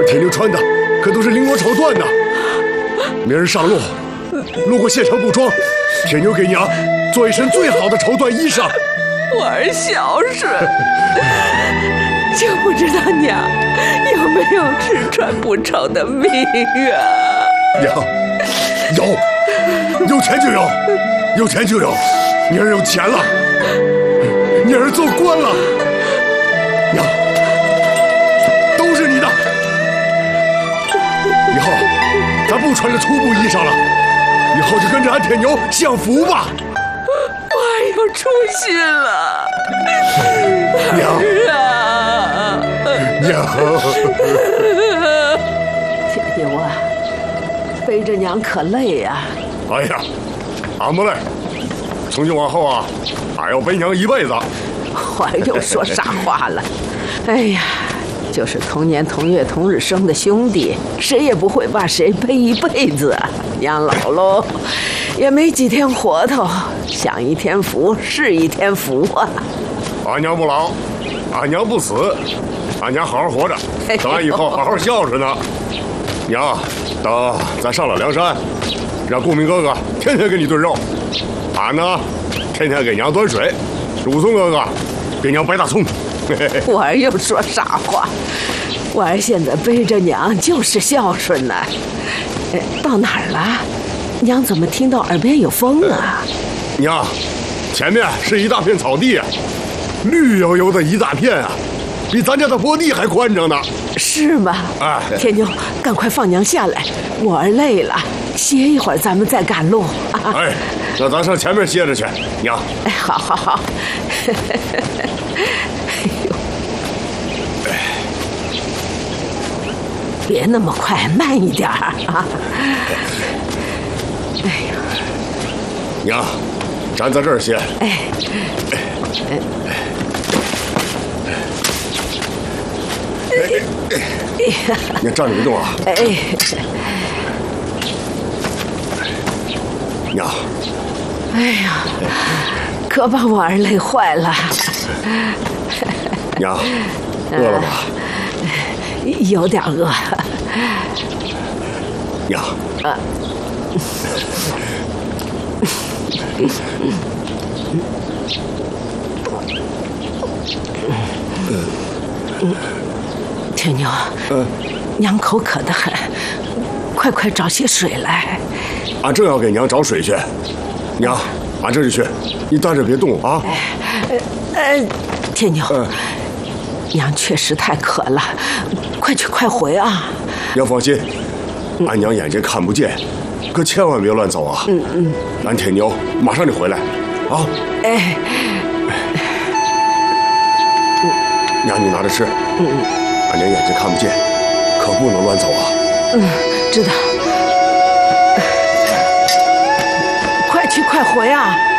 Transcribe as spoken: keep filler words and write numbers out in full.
铁牛穿的可都是绫罗绸缎的。明儿上路，路过县城布庄，铁牛给娘做一身最好的绸缎衣裳。 我儿孝顺，就不知道娘有没有吃穿不愁的命啊？ 娘，有，有钱就有，有钱就有。妮儿有钱了，妮儿做官了，娘，都是你的。以后咱不穿着粗布衣裳了，以后就跟着俺铁牛享福吧。 我儿有出息了， 娘啊， 娘。 铁牛啊，背着娘可累呀。 哎呀，俺不累。从今往后啊，俺要背娘一辈子。 我儿又说傻话了。哎呀，就是同年同月同日生的兄弟，谁也不会把谁背一辈子啊。娘老喽，也没几天活头，享一天福是一天福啊。 俺娘不老，俺娘不死，俺娘好好活着，等俺以后好好孝顺呢。娘，等咱上了梁山，让顾明哥哥天天给你炖肉，俺呢天天给娘端水，武松哥哥给娘掰大葱。 我儿又说傻话，我儿现在背着娘就是孝顺呢。到哪儿了？娘怎么听到耳边有风啊？ 娘，前面是一大片草地，绿油油的一大片啊，比咱家的坡地还宽敞呢。 是吗？ 哎， 铁牛，赶快放娘下来，我儿累了，歇一会儿咱们再赶路。啊、 哎，那咱上前面歇着去，娘。 哎，好好好。哎呦，别那么快，慢一点啊！哎呀， 娘，咱在这儿歇。 哎，哎，哎。 你站着别动啊！ 哎， 娘， 哎呀，可把我儿累坏了。 娘，饿了吧？ 有点饿。 娘， 啊，铁牛， 嗯， 娘口渴得很，快快找些水来。 俺正要给娘找水去，娘，俺这就去，你待着别动啊。 呃呃，铁牛，嗯，娘确实太渴了，快去快回啊！ 娘放心，俺娘眼睛看不见，可千万别乱走啊。嗯嗯，俺铁牛马上就回来，啊。哎，娘你拿着吃。嗯嗯。俺娘眼睛看不见，可不能乱走啊！ 嗯，知道。快去快回啊！